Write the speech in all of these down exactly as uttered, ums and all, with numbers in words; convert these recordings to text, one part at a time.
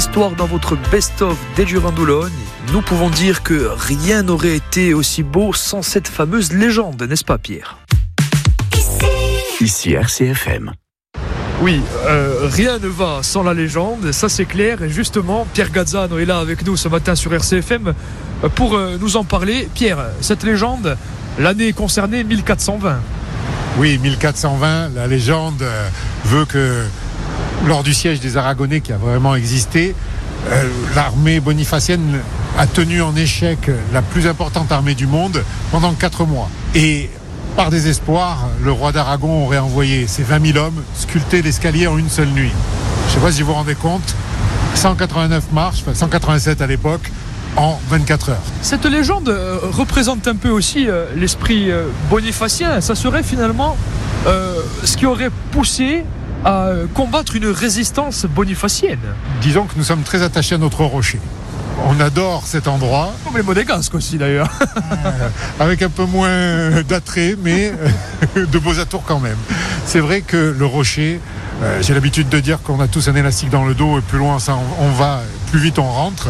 histoire dans votre best-of des Durand-Doulogne. Nous pouvons dire que rien n'aurait été aussi beau sans cette fameuse légende, n'est-ce pas Pierre ? Ici R C F M. Oui, euh, rien ne va sans la légende, ça c'est clair. Et justement, Pierre Gazzano est là avec nous ce matin sur R C F M pour euh, nous en parler. Pierre, cette légende, l'année concernée mille quatre cent vingt. Oui, mille quatre cent vingt, la légende euh, veut que lors du siège des Aragonais qui a vraiment existé, euh, l'armée bonifacienne a tenu en échec la plus importante armée du monde pendant quatre mois. Et par désespoir, le roi d'Aragon aurait envoyé ses vingt mille hommes sculpter l'escalier en une seule nuit. Je ne sais pas si vous vous rendez compte, cent quatre-vingt-neuf marches, enfin cent quatre-vingt-sept à l'époque, en vingt-quatre heures. Cette légende euh, représente un peu aussi euh, l'esprit euh, bonifacien. Ça serait finalement euh, ce qui aurait poussé à combattre une résistance bonifacienne. Disons que nous sommes très attachés à notre rocher. On adore cet endroit. Comme les monégasques aussi d'ailleurs. euh, avec un peu moins d'attrait, mais euh, de beaux atours quand même. C'est vrai que le rocher, euh, j'ai l'habitude de dire qu'on a tous un élastique dans le dos et plus loin ça on va, plus vite on rentre.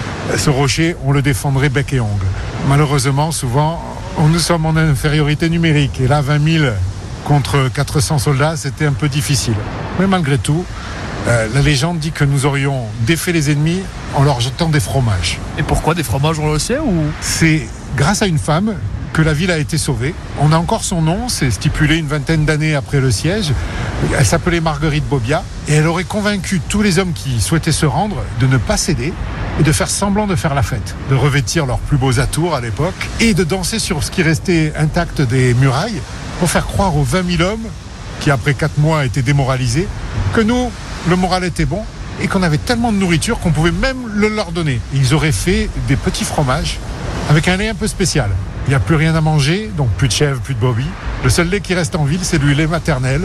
Ce rocher, on le défendrait bec et ongle. Malheureusement, souvent, nous sommes en infériorité numérique. Et là, vingt mille contre quatre cents soldats, c'était un peu difficile. Mais malgré tout, euh, la légende dit que nous aurions défait les ennemis en leur jetant des fromages. Et pourquoi des fromages, on le sait ou... C'est grâce à une femme que la ville a été sauvée. On a encore son nom, c'est stipulé une vingtaine d'années après le siège. Elle s'appelait Marguerite Bobia et elle aurait convaincu tous les hommes qui souhaitaient se rendre de ne pas céder et de faire semblant de faire la fête, de revêtir leurs plus beaux atours à l'époque et de danser sur ce qui restait intact des murailles pour faire croire aux vingt mille hommes qui après quatre mois étaient démoralisés que nous, le moral était bon et qu'on avait tellement de nourriture qu'on pouvait même le leur donner. Et ils auraient fait des petits fromages avec un lait un peu spécial. Il n'y a plus rien à manger, donc plus de chèvre, plus de brebis. Le seul lait qui reste en ville, c'est du lait maternel.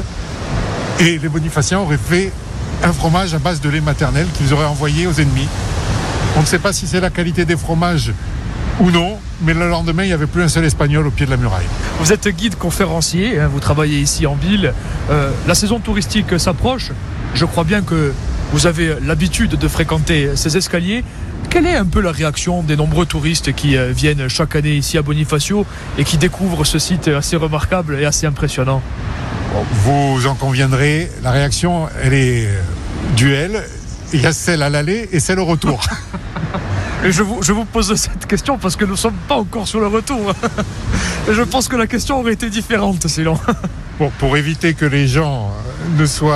Et les bonifaciens auraient fait un fromage à base de lait maternel qu'ils auraient envoyé aux ennemis. On ne sait pas si c'est la qualité des fromages ou non, mais le lendemain, il n'y avait plus un seul Espagnol au pied de la muraille. Vous êtes guide conférencier, hein, vous travaillez ici en ville. Euh, la saison touristique s'approche. Je crois bien que vous avez l'habitude de fréquenter ces escaliers. Quelle est un peu la réaction des nombreux touristes qui euh, viennent chaque année ici à Bonifacio et qui découvrent ce site assez remarquable et assez impressionnant ? Bon, vous en conviendrez, la réaction, elle est duel. Il y a celle à l'aller et celle au retour. Et je vous, je vous pose cette question parce que nous ne sommes pas encore sur le retour. Et je pense que la question aurait été différente sinon. Bon, pour éviter que les gens ne soient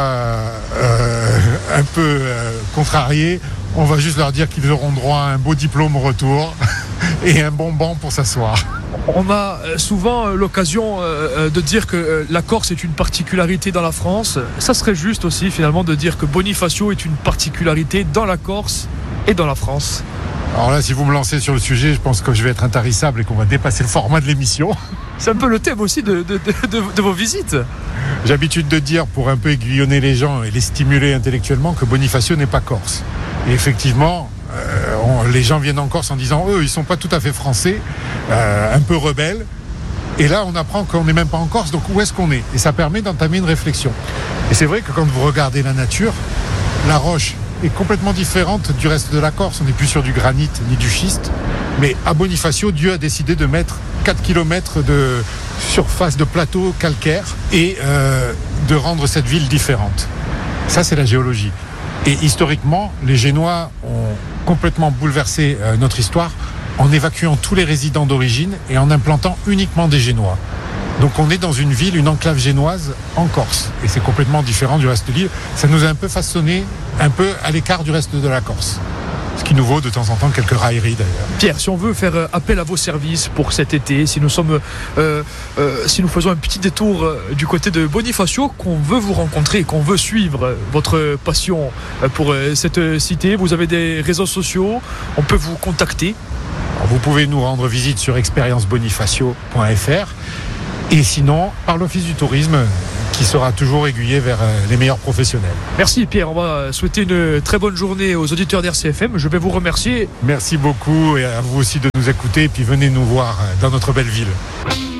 euh, un peu euh, contrariés, on va juste leur dire qu'ils auront droit à un beau diplôme au retour et un bon banc pour s'asseoir. On a souvent l'occasion de dire que la Corse est une particularité dans la France. Ça serait juste aussi finalement de dire que Bonifacio est une particularité dans la Corse et dans la France. Alors là, si vous me lancez sur le sujet, je pense que je vais être intarissable et qu'on va dépasser le format de l'émission. C'est un peu le thème aussi de, de, de, de, de vos visites. J'ai l'habitude de dire, pour un peu aiguillonner les gens et les stimuler intellectuellement, que Bonifacio n'est pas corse. Et effectivement, euh, on, les gens viennent en Corse en disant, eux, ils ne sont pas tout à fait français, euh, un peu rebelles. Et là, on apprend qu'on n'est même pas en Corse, donc où est-ce qu'on est ? Et ça permet d'entamer une réflexion. Et c'est vrai que quand vous regardez la nature, la roche est complètement différente du reste de la Corse. On n'est plus sur du granit ni du schiste. Mais à Bonifacio, Dieu a décidé de mettre quatre kilomètres de surface de plateau calcaire et euh, de rendre cette ville différente. Ça, c'est la géologie. Et historiquement, les Génois ont complètement bouleversé euh, notre histoire en évacuant tous les résidents d'origine et en implantant uniquement des Génois. Donc on est dans une ville, une enclave génoise en Corse. Et c'est complètement différent du reste de l'île. Ça nous a un peu façonné, un peu à l'écart du reste de la Corse. Ce qui nous vaut de temps en temps quelques railleries d'ailleurs. Pierre, si on veut faire appel à vos services pour cet été, si nous sommes, euh, euh, si nous faisons un petit détour du côté de Bonifacio, qu'on veut vous rencontrer, qu'on veut suivre votre passion pour cette cité, vous avez des réseaux sociaux, on peut vous contacter. Alors vous pouvez nous rendre visite sur expérience bonifacio point f r et sinon par l'Office du tourisme qui sera toujours aiguillé vers les meilleurs professionnels. Merci Pierre, on va souhaiter une très bonne journée aux auditeurs d'R C F M. Je vais vous remercier. Merci beaucoup et à vous aussi de nous écouter et puis venez nous voir dans notre belle ville.